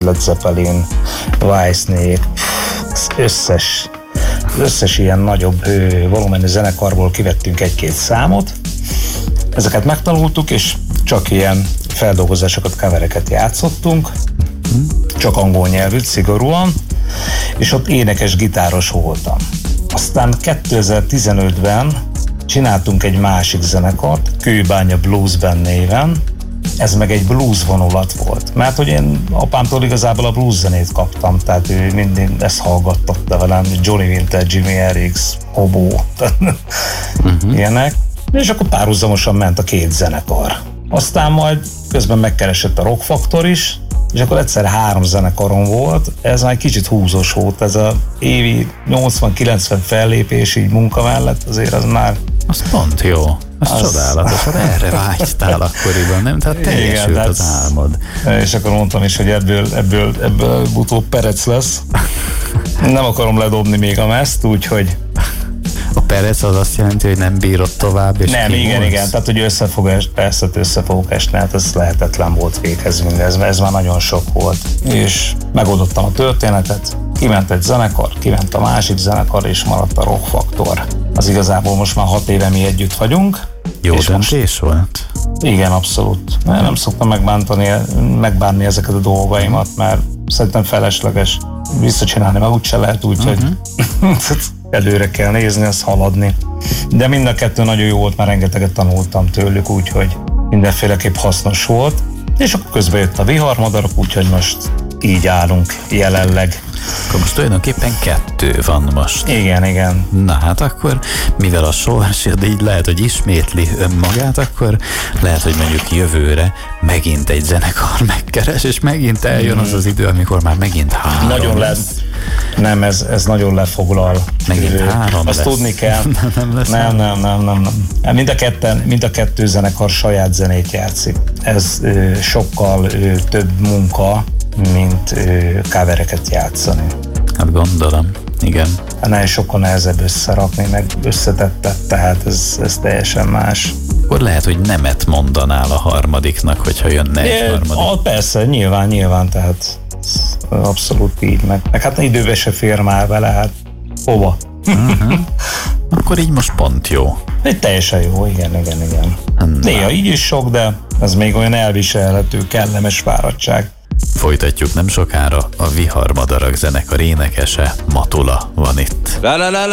Led Zeppelin, Whitesnake, összes ilyen nagyobb volumenű zenekarból kivettünk egy-két számot. Ezeket megtanultuk, és csak ilyen feldolgozásokat, covereket játszottunk, csak angol nyelvűt, szigorúan, és ott énekes, gitáros voltam. Aztán 2015-ben csináltunk egy másik zenekart, Kőbánya Blues Band néven, ez meg egy blues vonulat volt, mert hogy én apámtól igazából a blues zenét kaptam, tehát ő mindig ezt hallgattatta velem, Johnny Winter, Jimi Hendrix, Hobo, ilyenek, és akkor párhuzamosan ment a két zenekar. Aztán majd közben megkeresett a Rock Factor is, és akkor egyszer 3 zenekarom volt, ez már egy kicsit húzós volt, ez a évi 80-90 fellépés így munka mellett, azért az már... Az pont jó, az csodálatos, hát erre vágytál akkoriban, nem? Tehát teljesült az álmod. És akkor mondtam is, hogy ebből utóbb perec lesz. Nem akarom ledobni még a mezt, úgyhogy... A perec az azt jelenti, hogy nem bírod tovább, és nem, igen, tehát hogy össze fogok esni, hát ez lehetetlen volt véghez mindez, mert ez már nagyon sok volt. És megoldottam a történetet, kiment egy zenekar, kiment a másik zenekar, és maradt a Rock Factor. Az igazából most már 6 éve mi együtt vagyunk. Jó döntés volt? Igen, abszolút. Nem szoktam megbánni ezeket a dolgaimat, mert szerintem felesleges visszacsinálni, mert úgyse lehet úgy, hogy előre kell nézni, azt haladni. De mind a kettő nagyon jó volt, már rengeteget tanultam tőlük, úgyhogy mindenféleképp hasznos volt. És akkor közben jött a viharmadarak, úgyhogy most így állunk jelenleg. Akkor most tulajdonképpen 2 van most. Igen. Na hát akkor, mivel a sors így lehet, hogy ismétli önmagát, akkor lehet, hogy mondjuk jövőre megint egy zenekar megkeres, és megint eljön az idő, amikor már megint 3 nagyon lesz. Nem, ez nagyon lefoglal. Megint 3 azt lesz. Tudni kell. Nem. Mind a kettő zenekar saját zenét játszik. Ez sokkal több munka, mint covereket játszani. Hát gondolom, igen. Ennél sokkal nehezebb összerakni, meg összetettet, tehát ez teljesen más. Akkor lehet, hogy nemet mondanál a harmadiknak, hogyha jönne egy harmadik. Persze, nyilván, tehát abszolút így, meg hát időben se fér már vele, hát hova? Akkor így most pont jó. Teljesen jó, igen. Néha így is sok, de ez még olyan elviselhető, kellemes fáradtság. Folytatjuk nem sokára, a Viharmadarak zenekar énekese, Matula van itt.